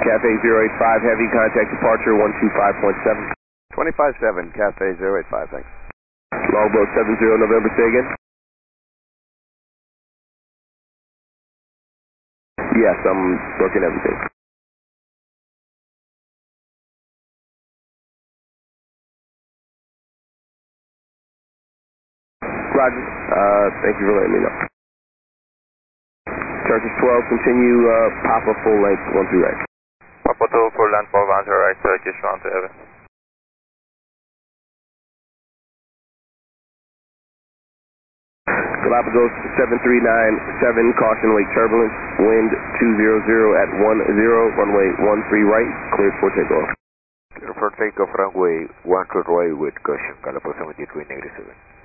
Cathay 085 Heavy, contact departure 125.7. 25-7, Cathay 085, thanks. Longboat 70 November, say again? Yes, I'm booking everything. Roger. Thank you for letting me know. Turkish 12, continue Papa full length 1 through right. Papa 2 for landfall 1 through right, Turkish 1 to Evan. Galapagos 7397, caution wake turbulence, wind 200 at 10, runway 13 right, cleared for takeoff. Cleared for takeoff, runway 13 right with caution, Galapagos 7397.